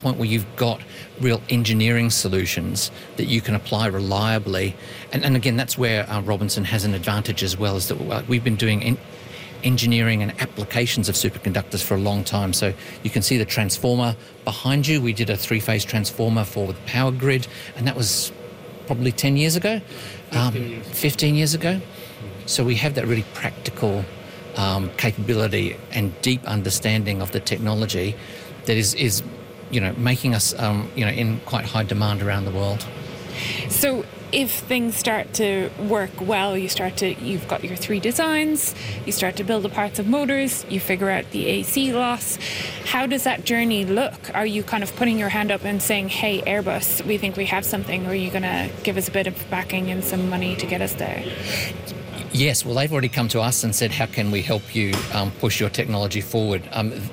point where you've got real engineering solutions that you can apply reliably. And again, that's where Robinson has an advantage as well, is that we've been doing engineering and applications of superconductors for a long time. So you can see the transformer behind you. We did a 3-phase transformer for the power grid, and that was probably 10 years ago, 15 years ago. So we have that really practical capability and deep understanding of the technology that is making us in quite high demand around the world. So if things start to work well, you've got your 3 designs, you start to build the parts of motors, you figure out the AC loss. How does that journey look? Are you kind of putting your hand up and saying, hey, Airbus, we think we have something, or are you going to give us a bit of backing and some money to get us there? Yes, well, they've already come to us and said, how can we help you push your technology forward?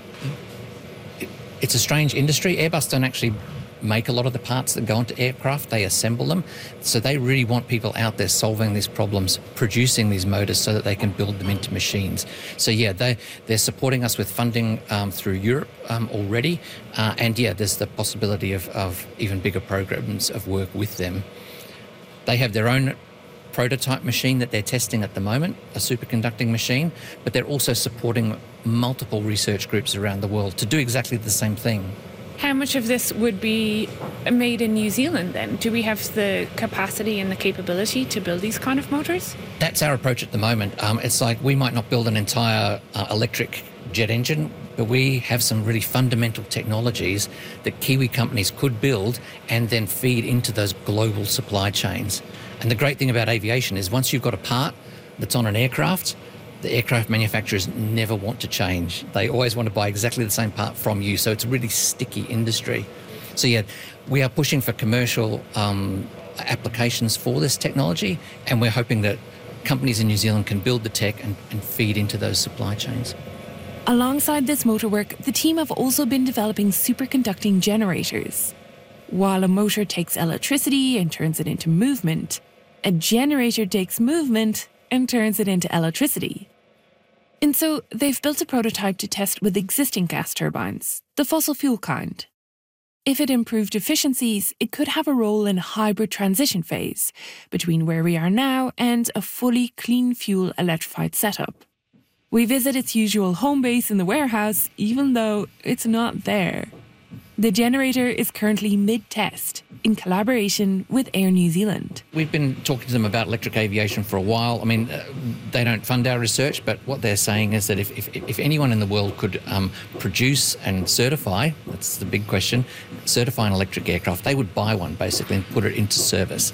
It's a strange industry. Airbus don't actually make a lot of the parts that go into aircraft. They assemble them. So they really want people out there solving these problems, producing these motors so that they can build them into machines. So yeah, they're supporting us with funding through Europe already. And yeah, there's the possibility of even bigger programs of work with them. They have their own prototype machine that they're testing at the moment, a superconducting machine, but they're also supporting multiple research groups around the world to do exactly the same thing. How much of this would be made in New Zealand then? Do we have the capacity and the capability to build these kind of motors? That's our approach at the moment. It's like we might not build an entire electric jet engine, but we have some really fundamental technologies that Kiwi companies could build and then feed into those global supply chains. And the great thing about aviation is once you've got a part that's on an aircraft, the aircraft manufacturers never want to change. They always want to buy exactly the same part from you. So it's a really sticky industry. So yeah, we are pushing for commercial applications for this technology, and we're hoping that companies in New Zealand can build the tech and feed into those supply chains. Alongside this motor work, the team have also been developing superconducting generators. While a motor takes electricity and turns it into movement, a generator takes movement and turns it into electricity. And so they've built a prototype to test with existing gas turbines, the fossil fuel kind. If it improved efficiencies, it could have a role in a hybrid transition phase between where we are now and a fully clean fuel electrified setup. We visit its usual home base in the warehouse, even though it's not there. The generator is currently mid-test in collaboration with Air New Zealand. We've been talking to them about electric aviation for a while. I mean, they don't fund our research, but what they're saying is that if anyone in the world could produce and certify, that's the big question, certify an electric aircraft, they would buy one basically and put it into service.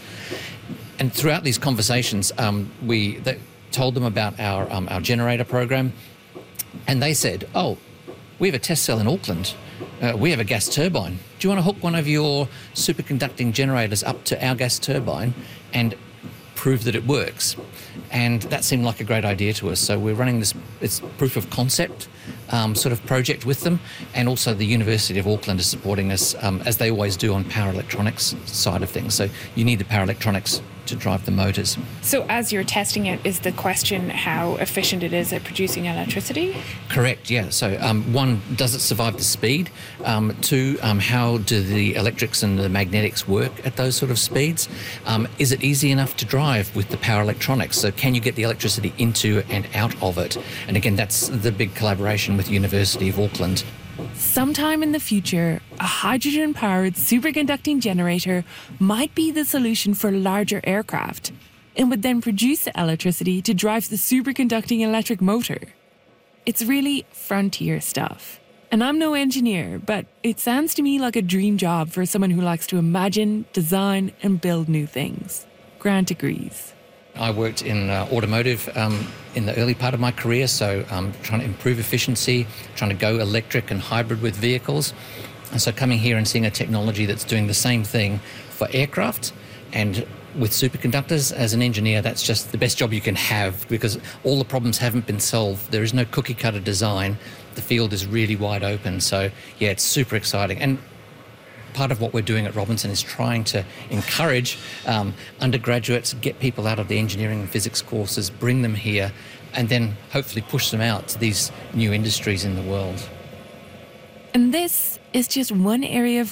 And throughout these conversations, we told them about our generator program, and they said, oh, we have a test cell in Auckland. We have a gas turbine. Do you want to hook one of your superconducting generators up to our gas turbine and prove that it works? And that seemed like a great idea to us. So we're running this proof of concept sort of project with them. And also the University of Auckland is supporting us, as they always do on power electronics side of things. So you need the power electronics to drive the motors. So as you're testing it, is the question how efficient it is at producing electricity? Correct, yeah. So one, does it survive the speed? Two, how do the electrics and the magnetics work at those sort of speeds? Is it easy enough to drive with the power electronics? So can you get the electricity into and out of it? And again, that's the big collaboration with the University of Auckland. Sometime in the future, a hydrogen-powered superconducting generator might be the solution for larger aircraft and would then produce the electricity to drive the superconducting electric motor. It's really frontier stuff. And I'm no engineer, but it sounds to me like a dream job for someone who likes to imagine, design, and build new things. Grant agrees. I worked in automotive in the early part of my career, so trying to improve efficiency, trying to go electric and hybrid with vehicles. And so coming here and seeing a technology that's doing the same thing for aircraft and with superconductors, as an engineer, that's just the best job you can have because all the problems haven't been solved. There is no cookie cutter design. The field is really wide open. So yeah, it's super exciting. And part of what we're doing at Robinson is trying to encourage undergraduates, get people out of the engineering and physics courses, bring them here, and then hopefully push them out to these new industries in the world. And this is just one area of